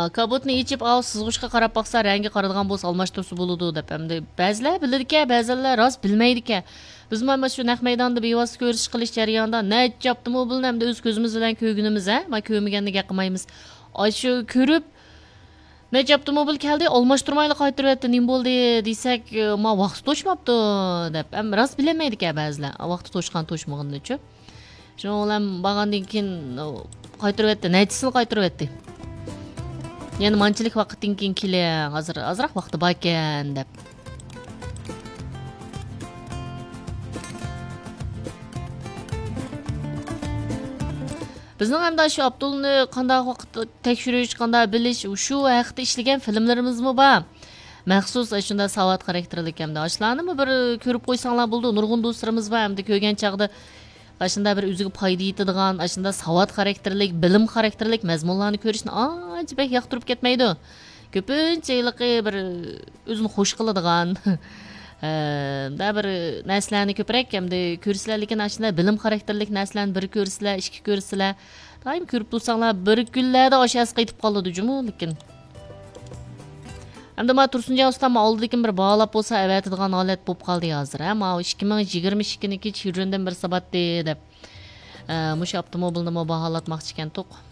Kabotni içip av sızgıçqa qarab baqsa rangi qaradigan bo'lsa almashtirsa bo'ladi deb. Hamda ba'zilar biladi-ki, ba'zilar rost bilmaydi-ki. Biz mana shu naq maydonda bevosita ko'rish qilish jarayonida necha avtomobilni hamda o'z ko'zimiz bilan ko'rgunimiz, ma ko'rmaganni gap qilmaymiz. Shu ko'rib necha avtomobil keldi, almashtirmayli qaytirib etdi, nim bo'ldi desak, ma vaqt to'shmabdi deb. Ham rost bilmaydi-ki ba'zilar. Vaqti to'shgan to'shmaganni-chi. Shu bilan bag'andan keyin qaytirib etdi, nechisini qaytirib etdi. Yani manchilik vaqtdan keyin keling, azroq vaqti bor ekan deb. Bizning hamda shu Abdulni qanday vaqt tekshirish, qanday bilish, shu haqda ishlagan filmlarimizmi bor. Maxsus shunda savat xarakterlik hamda ashlarni bir ko'rib qo'ysanglar bo'ldi. Nurg'un do'stlarimiz bor hamda ko'rgan chaqda ashunda bir o'ziga foyda yetadigan, ashunda savat xarakterlik, bilim xarakterlik mazmunlarni ko'rishni ancha yoqtirib ketmaydi. Ko'pincha bir o'zini xush qiladigan da bir narsalarni ko'proq hamda ko'rsizlar, lekin ashunda bilim xarakterlik narsalarni bir ko'rsizlar, ikki ko'rsizlar, doim ko'rib tursanglar bir kunlarda oshasi qaytib qoladi jumu, lekin hamda ma Tursunjon ustam oldikin bir bog'lab bo'lsa avatadigan holat bo'lib qoldi hozir. Ma 2022niki chirundan bir sabatda deb. Mush avtomobilni baholatmoqchi ekan to'q.